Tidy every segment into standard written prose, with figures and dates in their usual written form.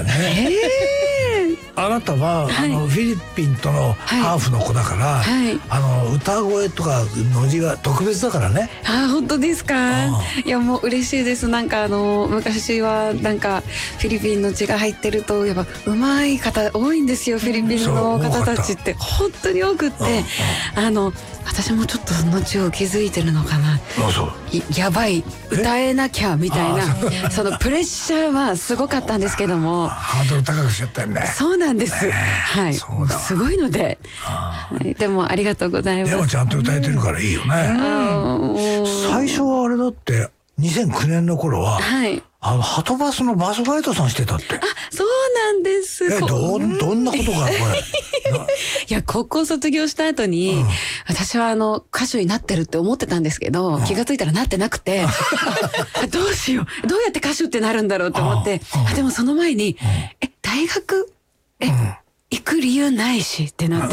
よね。あなたは、フィリピンとのハーフの子だから、歌声とかノリが特別だからね。 本当ですか？いやもう嬉しいです。なんか昔はなんかフィリピンの血が入ってるとやっぱ上手い方多いんですよ。フィリピンの方たちって本当に多くって、私もちょっとその血を気づいてるのかな。やばい、歌えなきゃみたいなそのプレッシャーはすごかったんですけども、 ハードル高くしちゃったよね。 そうなんです。はい、すごいので、でもありがとうございます。 でもちゃんと歌えてるからいいよね。最初はあれだって2009年の頃は、はとバスのバスガイドさんしてたって。 そうなんです。 どんなことがこれ。 いや、高校卒業した後に、私は歌手になってるって思ってたんですけど、気がついたらなってなくて、どうしよう、どうやって歌手ってなるんだろうと思って、でもその前に、大学、行く理由ないしってなって、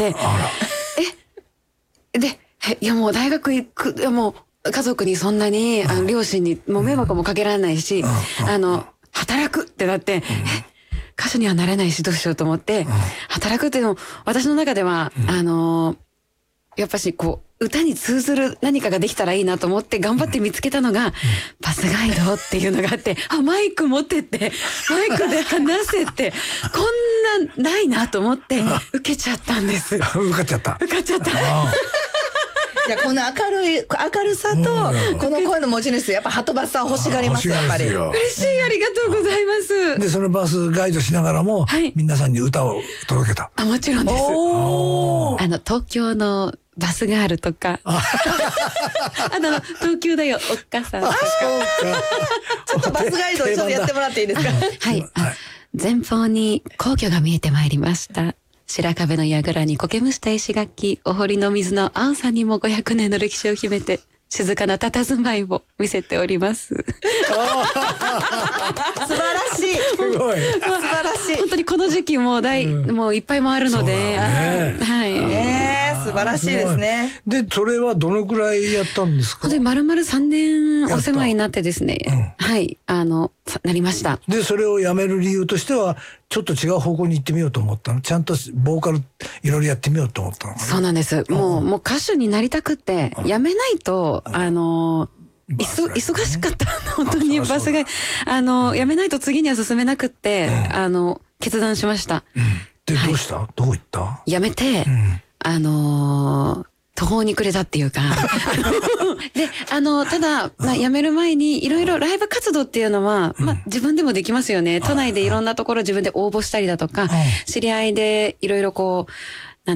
いやもう大学行く、もう家族にそんなに、両親にもう迷惑もかけられないし、働くってなって、歌手にはなれないしどうしようと思って、働くっていうのも私の中では、やっぱしこう歌に通ずる何かができたらいいなと思って頑張って見つけたのが、バスガイドっていうのがあって、マイク持ってってマイクで話せってこんなないなと思って受けちゃったんです。 受かっちゃった。 いや、この明るさとこの声の持ち主、やっぱはとバスさん欲しがります。やっぱり嬉しい、ありがとうございます。 でそのバスガイドしながらも、皆さんに歌を届けた。 もちろんです。東京のバスガールとか東京だよおっかさんとかちょっとバスガイドちょっとやってもらっていいですか？ 前方に皇居が見えてまいりました。白壁の櫓に苔むした石垣、お堀の水の青さにも500年の歴史を秘めて、静かな佇まいを見せております。素晴らしい。 すごい。 素晴らしい。 本当にこの時期もういっぱい回るので、 素晴らしいですね。 でそれはどのくらいやったんですか？ で丸々3年お世話になってですね、なりました。 でそれをやめる理由としてはちょっと違う方向に行ってみようと思ったの？ちゃんとボーカルいろいろやってみようと思ったのかな？ そうなんです。もう歌手になりたくってやめないと忙しかった。本当にバスがやめないと次には進めなくって決断しました。 でどうした？どういった？ やめて途方に暮れたっていうかでただ辞める前にいろいろライブ活動っていうのは自分でもできますよね。都内でいろんなところ自分で応募したりだとか、知り合いでいろいろこう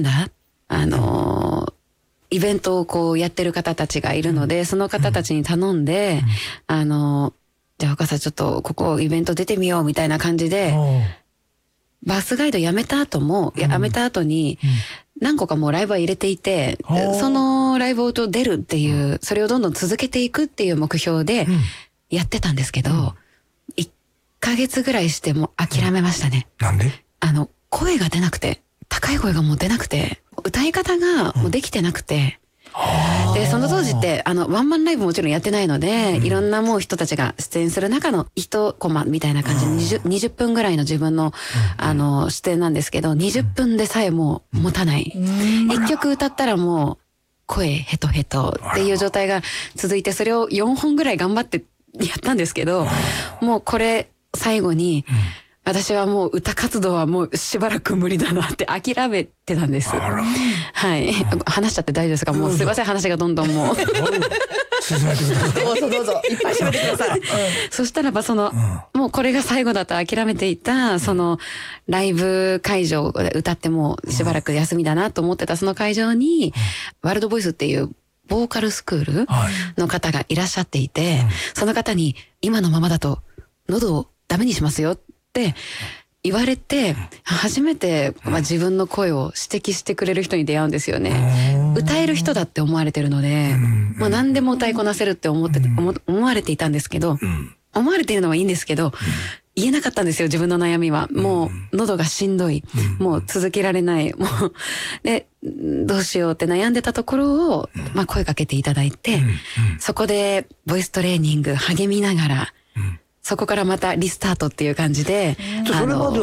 イベントをこうやってる方たちがいるので、その方たちに頼んでじゃあお母さんちょっとここイベント出てみようみたいな感じで、バスガイド辞めた後に何個かもうライブは入れていて、そのライブを出るっていう、それをどんどん続けていくっていう目標でやってたんですけど、1ヶ月ぐらいしてもう諦めましたね。 なんで？ 声が出なくて、高い声がもう出なくて、歌い方がもうできてなくて、でその当時ってワンマンライブもちろんやってないので、いろんなもう人たちが出演する中の一コマみたいな感じで20分ぐらいの自分の出演なんですけど、20分でさえもう持たない、1曲歌ったらもう声ヘトヘトっていう状態が続いて、それを4本ぐらい頑張ってやったんですけど、もうこれ最後に私はもう歌活動はもうしばらく無理だなって諦めてたんです。はい。話しちゃって大丈夫ですか？もうすいません、話がどんどんもう。 進めてください。 どうぞどうぞ、いっぱい喋ってください。 そしたらばもうこれが最後だと諦めていた、ライブ会場で歌ってもうしばらく休みだなと思ってたその会場に、ワールドボイスっていうボーカルスクールの方がいらっしゃっていて、その方に今のままだと喉をダメにしますよって言われて、初めて自分の声を指摘してくれる人に出会うんですよね。歌える人だって思われてるので、何でも歌いこなせるって思われていたんですけど、思われているのはいいんですけど、言えなかったんですよ、自分の悩みは。もう喉がしんどい、もう続けられない、もうでどうしようって悩んでたところを声かけていただいて、そこでボイストレーニング励みながら、そこからまたリスタートっていう感じで、 それまで